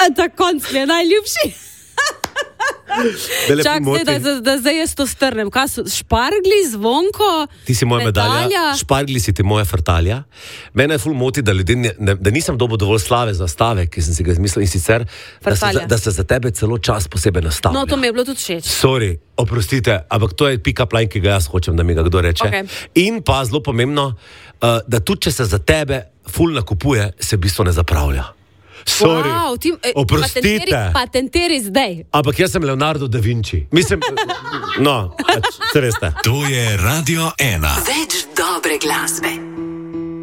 Ta konc mi je najljubši. Čak, da zdaj jaz to strnem. Kaj so špargli, zvonko, ti si moja medalja, špargli si ti moja frtalja. Mene je ful moti, da ljudje da nisem dobil dovolj slave za stave, ki sem si ga izmislil in sicer, da se za tebe celo čas posebej nastavlja. No, to mi je bilo tudi všeč. Sorry, oprostite, ampak to je pick-up line, ki ga jaz hočem, da mi ga kdo reče. Okay. In pa zelo pomembno, da tudi, če se za tebe ful nakupuje, se v bistvu ne zapravlja. Sorry, wow, oprostite. Patenteri zdaj. Ampak jaz sem Leonardo da Vinci. Mislim, no, se veste. To je Radio 1. Več dobre glasbe.